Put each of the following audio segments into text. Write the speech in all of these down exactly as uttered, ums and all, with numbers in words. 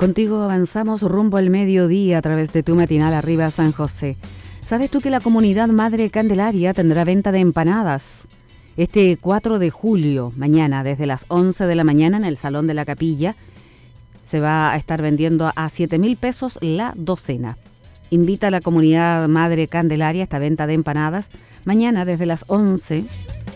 Contigo avanzamos rumbo al mediodía a través de tu matinal Arriba San José. ¿Sabes tú que la Comunidad Madre Candelaria tendrá venta de empanadas? Este cuatro de julio, mañana, desde las once de la mañana en el Salón de la Capilla, se va a estar vendiendo a siete mil pesos la docena. Invita a la Comunidad Madre Candelaria a esta venta de empanadas mañana desde las once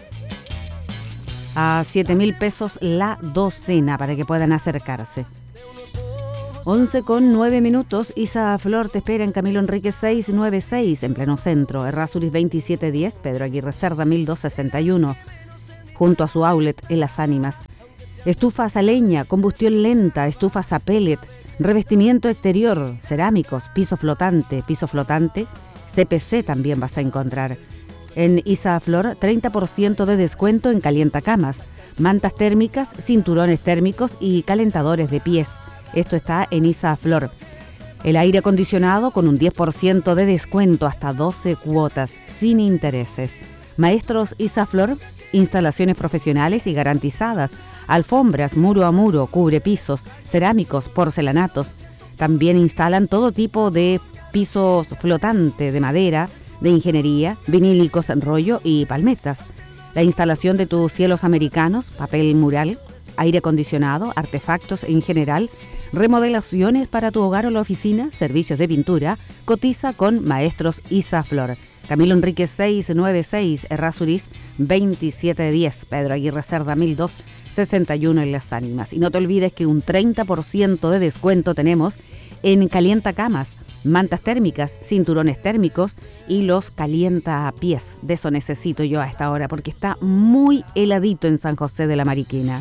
a siete mil pesos la docena para que puedan acercarse. once con nueve minutos, Isa Flor te espera en Camilo Enríquez seiscientos noventa y seis, en pleno centro, Errázuriz veintisiete diez, Pedro Aguirre Cerda mil doscientos sesenta y uno, junto a su outlet en Las Ánimas. Estufas a leña, combustión lenta, estufas a pellet, revestimiento exterior, cerámicos, piso flotante, piso flotante, C P C también vas a encontrar. En Isa Flor, treinta por ciento de descuento en calientacamas, mantas térmicas, cinturones térmicos y calentadores de pies. Esto está en Isa Flor. El aire acondicionado con un diez por ciento de descuento hasta doce cuotas, sin intereses. Maestros Isa Flor, instalaciones profesionales y garantizadas, alfombras muro a muro, cubrepisos, cerámicos, porcelanatos. También instalan todo tipo de pisos flotantes de madera, de ingeniería, vinílicos en rollo y palmetas. La instalación de tus cielos americanos, papel mural, aire acondicionado, artefactos en general, remodelaciones para tu hogar o la oficina, servicios de pintura, cotiza con Maestros Isa Flor. Camilo Enríquez seiscientos noventa y seis, Errázuriz veintisiete diez, Pedro Aguirre Cerda mil doscientos sesenta y uno en Las Ánimas. Y no te olvides que un treinta por ciento de descuento tenemos en calientacamas, mantas térmicas, cinturones térmicos y los calientapiés. De eso necesito yo a esta hora porque está muy heladito en San José de la Mariquina.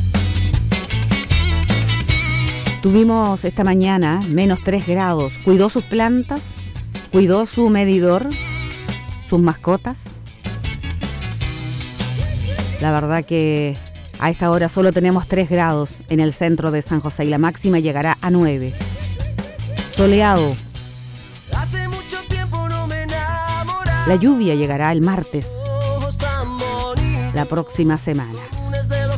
Tuvimos esta mañana menos tres grados. ¿Cuidó sus plantas? ¿Cuidó su medidor? ¿Sus mascotas? La verdad que a esta hora solo tenemos tres grados en el centro de San José y la máxima llegará a nueve. Soleado. La lluvia llegará el martes, la próxima semana.